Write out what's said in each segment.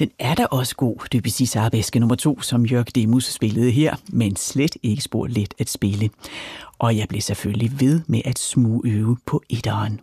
Den er da også god, Debussys arabeske nummer 2, som Jörg Demus spillede her, men slet ikke spor let at spille. Og jeg blev selvfølgelig ved med at smugøve på etteren.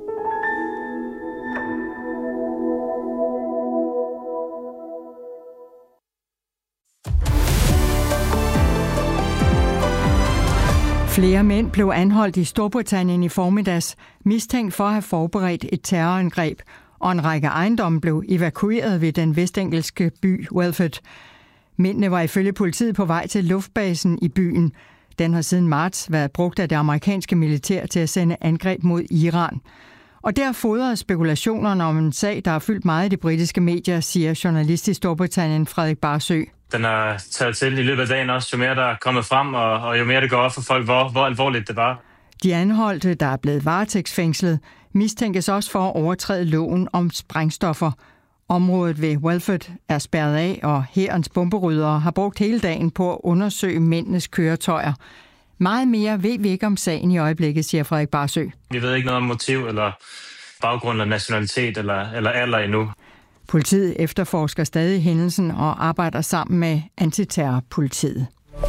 Flere mænd blev anholdt i Storbritannien i formiddags, mistænkt for at have forberedt et terrorangreb, og en række ejendomme blev evakueret ved den vestengelske by Welford. Mændene var ifølge politiet på vej til luftbasen i byen. Den har siden marts været brugt af det amerikanske militær til at sende angreb mod Iran. Og der fodrede spekulationerne om en sag, der har fyldt meget i de britiske medier, siger journalist i Storbritannien Frederik Barsø. Den har taget til i løbet af dagen også, jo mere der er kommet frem, og jo mere det går op for folk, hvor alvorligt det var. De anholdte, der er blevet varetægtsfængslet, mistænkes også for at overtræde loven om sprængstoffer. Området ved Welford er spærret af, og hærens bomberyddere har brugt hele dagen på at undersøge mændenes køretøjer. Meget mere ved vi ikke om sagen i øjeblikket, siger Frederik Barsø. Vi ved ikke noget om motiv eller baggrund eller nationalitet eller alder endnu. Politiet efterforsker stadig hændelsen og arbejder sammen med antiterrorpolitiet.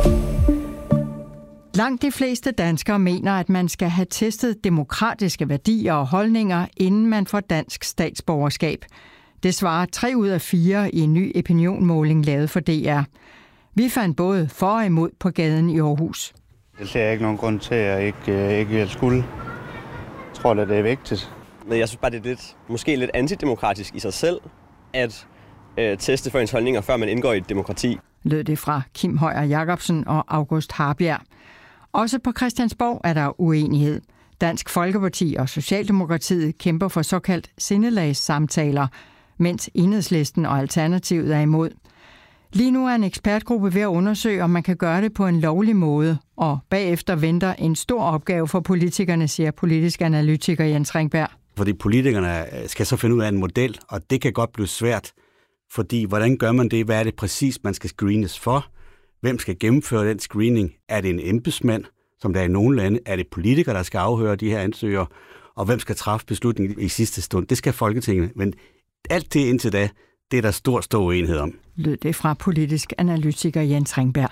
Langt de fleste danskere mener, at man skal have testet demokratiske værdier og holdninger, inden man får dansk statsborgerskab. Det svarer 3 ud af 4 i en ny opinionmåling lavet for DR. Vi fandt både for og imod på gaden i Aarhus. Det ser jeg ikke nogen grund til, at jeg ikke skulle. Jeg tror, at det er vigtigt. Men jeg synes bare, det er måske lidt antidemokratisk i sig selv, at teste for ens holdninger, før man indgår i et demokrati. Lød det fra Kim Højer Jacobsen og August Harbjerg. Også på Christiansborg er der uenighed. Dansk Folkeparti og Socialdemokratiet kæmper for såkaldt sindelagssamtaler, mens Enhedslisten og Alternativet er imod. Lige nu er en ekspertgruppe ved at undersøge, om man kan gøre det på en lovlig måde, og bagefter venter en stor opgave for politikerne, siger politisk analytiker Jens Ringberg. Fordi politikerne skal så finde ud af en model, og det kan godt blive svært, fordi hvordan gør man det? Hvad er det præcis, man skal screenes for? Hvem skal gennemføre den screening? Er det en embedsmand, som der er i nogle lande? Er det politikere, der skal afhøre de her ansøgere? Og hvem skal træffe beslutningen i sidste stund? Det skal Folketinget. Men alt det indtil da, det er der stor uenighed om. Lød det fra politisk analytiker Jens Ringberg.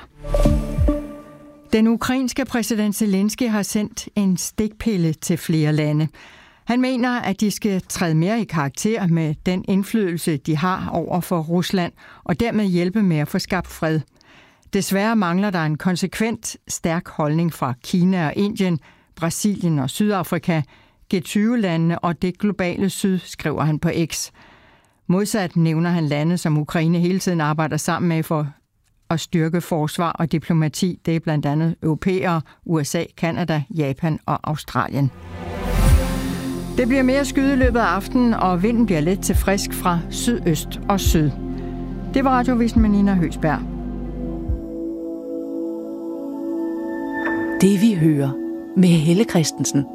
Den ukrainske præsident Zelensky har sendt en stikpille til flere lande. Han mener, at de skal træde mere i karakter med den indflydelse, de har over for Rusland, og dermed hjælpe med at få skabt fred. Desværre mangler der en konsekvent stærk holdning fra Kina og Indien, Brasilien og Sydafrika, G20-landene og det globale syd, skriver han på X. Modsat nævner han lande, som Ukraine hele tiden arbejder sammen med for at styrke forsvar og diplomati. Det er blandt andet europæere, USA, Canada, Japan og Australien. Det bliver mere skyet i løbet af aftenen, og vinden bliver let til frisk fra sydøst og syd. Det var Radiovisen med Nina Høgsberg. Det vi hører med Helle Christensen.